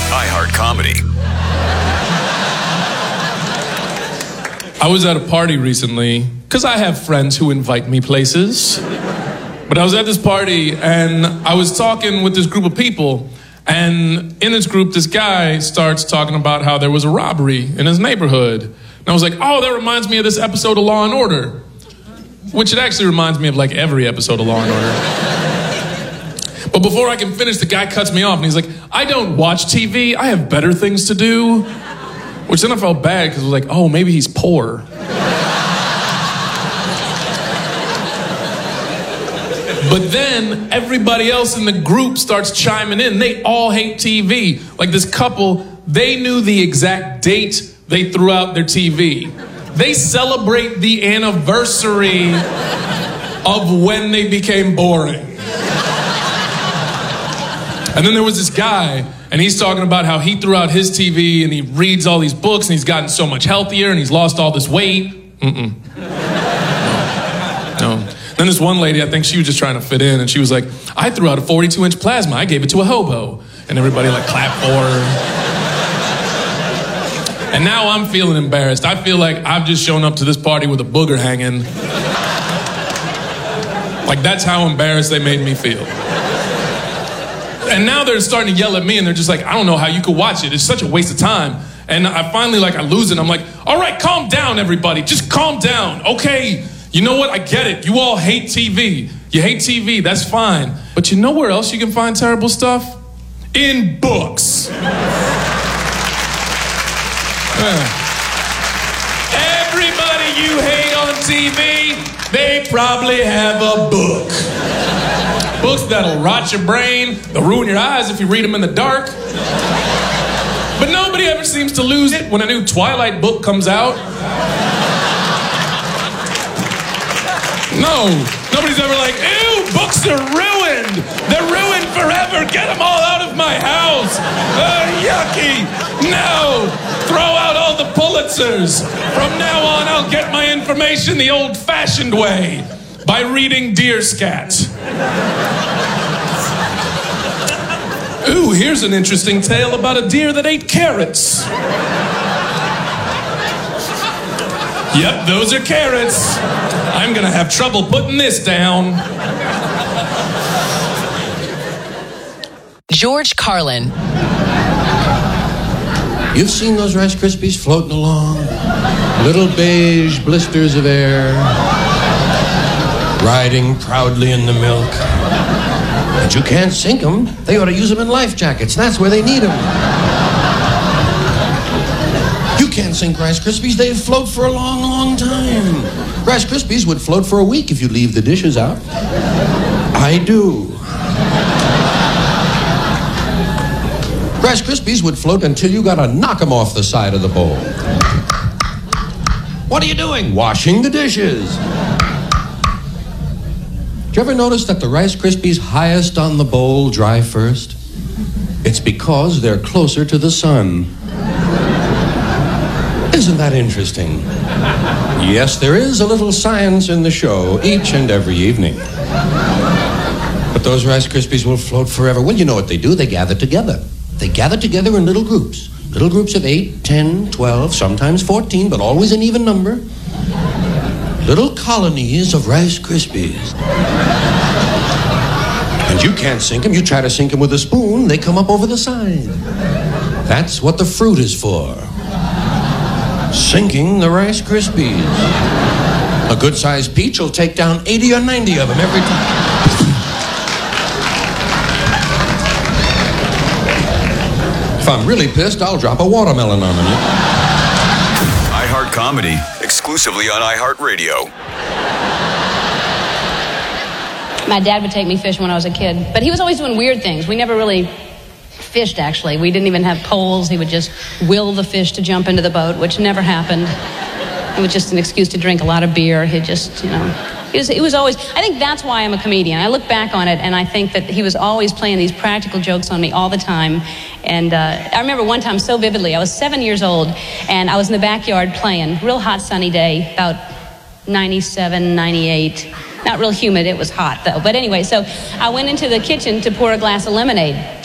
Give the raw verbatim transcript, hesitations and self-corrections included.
iHeart Comedy. I was at a party recently, because I have friends who invite me places. But I was at this party, and I was talking with this group of people, and in this group, this guy starts talking about how there was a robbery in his neighborhood. And I was like, oh, that reminds me of this episode of Law and Order. Which it actually reminds me of like every episode of Law and Order. But before I can finish, the guy cuts me off, and he's like, I don't watch T V, I have better things to do. Which then I felt bad, because I was like, oh, maybe he's poor. But then everybody else in the group starts chiming in. They all hate T V. Like this couple, they knew the exact date they threw out their T V. They celebrate the anniversary of when they became boring. And then there was this guy, and he's talking about how he threw out his T V and he reads all these books and he's gotten so much healthier and he's lost all this weight. Mm-mm. No. No. Then this one lady, I think she was just trying to fit in, and she was like, I threw out a forty-two inch plasma, I gave it to a hobo. And everybody like clapped for her. And now I'm feeling embarrassed. I feel like I've just shown up to this party with a booger hanging. Like that's how embarrassed they made me feel. And now they're starting to yell at me, and they're just like, I don't know how you could watch it. It's such a waste of time. And I finally, like, I lose it. I'm like, all right, calm down, everybody. Just calm down, okay? You know what? I get it. You all hate T V. You hate T V. That's fine. But you know where else you can find terrible stuff? In books. uh. Everybody you hate on T V, they probably have a book. Books that'll rot your brain, they'll ruin your eyes if you read them in the dark. But nobody ever seems to lose it when a new Twilight book comes out. No, nobody's ever like, ew, books are ruined. They're ruined forever. Get them all out of my house. Uh, yucky. No, throw out all the Pulitzers. From now on, I'll get my information the old-fashioned way. By reading Deer Scat. Ooh, here's an interesting tale about a deer that ate carrots. Yep, those are carrots. I'm gonna have trouble putting this down. George Carlin. You've seen those Rice Krispies floating along? Little beige blisters of air. Riding proudly in the milk. But you can't sink them. They ought to use them in life jackets. That's where they need them. You can't sink Rice Krispies. They float for a long, long time. Rice Krispies would float for a week if you leave the dishes out. I do. Rice Krispies would float until you gotta knock them off the side of the bowl. What are you doing? Washing the dishes. Did you ever notice that the Rice Krispies highest on the bowl dry first? It's because they're closer to the sun. Isn't that interesting? Yes, there is a little science in the show each and every evening. But those Rice Krispies will float forever. Well, you know what they do? They gather together. They gather together in little groups. Little groups of eight, ten, twelve, sometimes fourteen, but always an even number. Little colonies of Rice Krispies. And you can't sink them. You try to sink them with a spoon, they come up over the side. That's what the fruit is for. Sinking the Rice Krispies. A good-sized peach will take down eighty or ninety of them every time. If I'm really pissed, I'll drop a watermelon on them. iHeart Comedy, exclusively on iHeartRadio. My dad would take me fishing when I was a kid, but he was always doing weird things. We never really fished, actually. We didn't even have poles. He would just will the fish to jump into the boat, which never happened. It was just an excuse to drink a lot of beer. He just, you know... It was, it was always, I think that's why I'm a comedian. I look back on it and I think that he was always playing these practical jokes on me all the time. And uh, I remember one time so vividly, I was seven years old and I was in the backyard playing, real hot sunny day, about ninety-seven, ninety-eight. Not real humid, it was hot though. But anyway, so I went into the kitchen to pour a glass of lemonade.